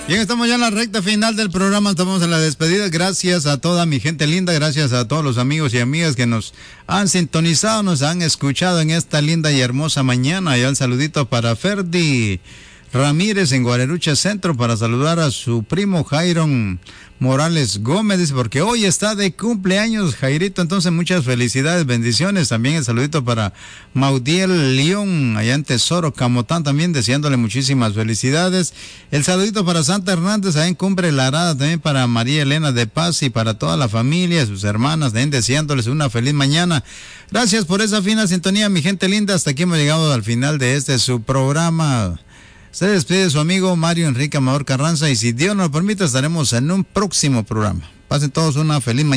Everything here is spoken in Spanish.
Bien, estamos ya en la recta final del programa, estamos en la despedida. Gracias a toda mi gente linda, gracias a todos los amigos y amigas que nos han sintonizado, nos han escuchado en esta linda y hermosa mañana. Y un saludito para Ferdi Ramírez en Guarerucha Centro, para saludar a su primo Jairon Morales Gómez, porque hoy está de cumpleaños Jairito, entonces muchas felicidades, bendiciones. También el saludito para Maudiel León, allá en Tesoro, Camotán, también deseándole muchísimas felicidades. El saludito para Santa Hernández, allá en Cumbre La Arada, también para María Elena de Paz y para toda la familia, sus hermanas, también deseándoles una feliz mañana. Gracias por esa fina sintonía, mi gente linda. Hasta aquí hemos llegado al final de su programa. Se despide su amigo Mario Enrique Amador Carranza y si Dios nos lo permite estaremos en un próximo programa. Pasen todos una feliz mañana.